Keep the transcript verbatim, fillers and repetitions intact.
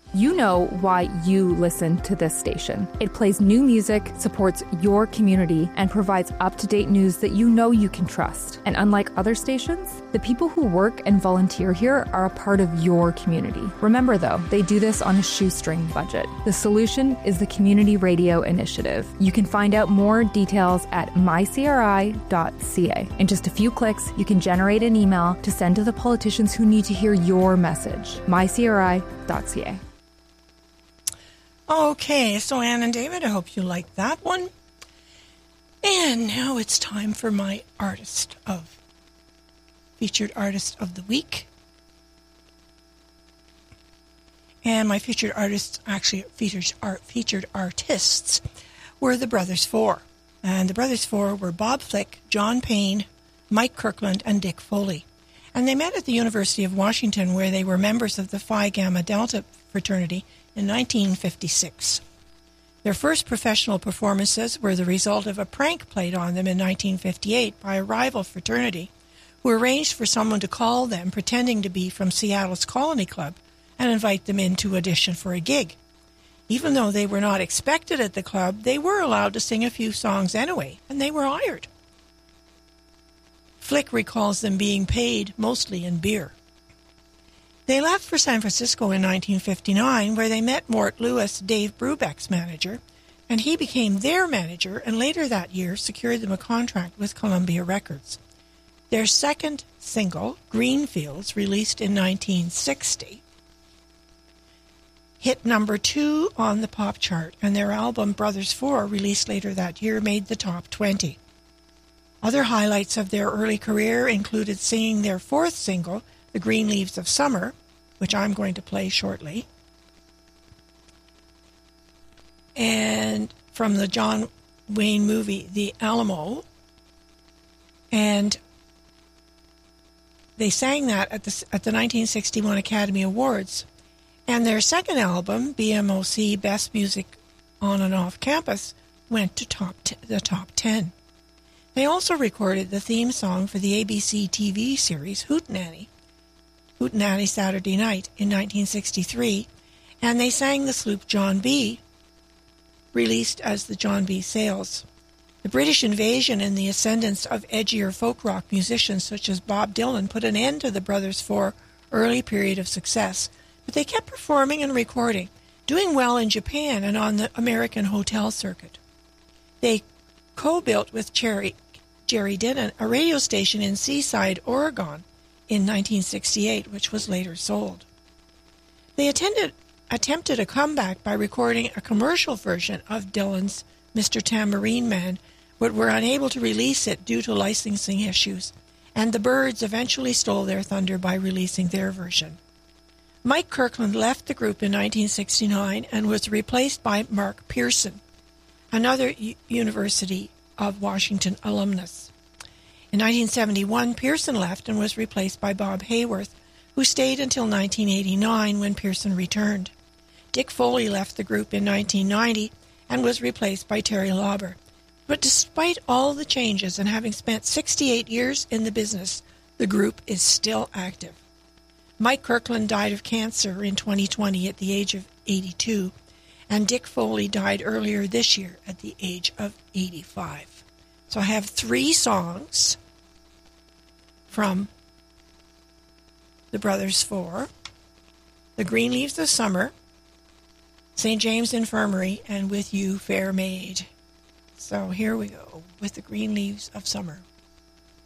You know why you listen to this station. It plays new music, supports your community, and provides up-to-date news that you know you can trust. And unlike other stations, the people who work and volunteer here are a part of your community. Remember, though, they do this on a shoestring budget. The solution is the Community Radio Initiative. You can find out more details at my c r i dot c a. In just a few clicks, you can generate an email to send to the politicians who need to hear your message. my c r i dot c a. Okay, so Ann and David, I hope you liked that one. And now it's time for my artist of, featured artist of the week. And my featured artists, actually featured, art, featured artists, were the Brothers Four. And the Brothers Four were Bob Flick, John Payne, Mike Kirkland, and Dick Foley. And they met at the University of Washington, where they were members of the Phi Gamma Delta fraternity in nineteen fifty-six. Their first professional performances were the result of a prank played on them in nineteen fifty-eight by a rival fraternity who arranged for someone to call them pretending to be from Seattle's Colony Club and invite them in to audition for a gig. Even though they were not expected at the club, they were allowed to sing a few songs anyway, and they were hired. Flick recalls them being paid mostly in beer. They left for San Francisco in nineteen fifty-nine, where they met Mort Lewis, Dave Brubeck's manager, and he became their manager, and later that year secured them a contract with Columbia Records. Their second single, Greenfields, released in nineteen sixty, hit number two on the pop chart, and their album Brothers Four, released later that year, made the top twenty. Other highlights of their early career included singing their fourth single, The Green Leaves of Summer, which I'm going to play shortly, and from the John Wayne movie, The Alamo, and they sang that at the, at the nineteen sixty-one Academy Awards. And their second album, B M O C, Best Music on and Off Campus, went to top t- the top ten. They also recorded the theme song for the A B C T V series Hootenanny, Hootenanny Saturday Night, in nineteen sixty-three, and they sang the sloop John B., released as the John B. Sails. The British invasion and the ascendance of edgier folk rock musicians such as Bob Dylan put an end to the Brothers Four early period of success, but they kept performing and recording, doing well in Japan and on the American hotel circuit. They co-built with Jerry, Jerry Dinnan a radio station in Seaside, Oregon, in nineteen sixty-eight, which was later sold. They attended, attempted a comeback by recording a commercial version of Dylan's Mister Tambourine Man, but were unable to release it due to licensing issues, and the Byrds eventually stole their thunder by releasing their version. Mike Kirkland left the group in nineteen sixty-nine and was replaced by Mark Pearson, another U- University of Washington alumnus. In nineteen seventy-one, Pearson left and was replaced by Bob Hayworth, who stayed until nineteen eighty-nine when Pearson returned. Dick Foley left the group in nineteen ninety and was replaced by Terry Lauber. But despite all the changes and having spent sixty-eight years in the business, the group is still active. Mike Kirkland died of cancer in twenty twenty at the age of eighty-two, and Dick Foley died earlier this year at the age of eighty-five. So I have three songs from the Brothers Four: The Green Leaves of Summer, Saint James Infirmary, and With You, Fair Maid. So here we go with The Green Leaves of Summer.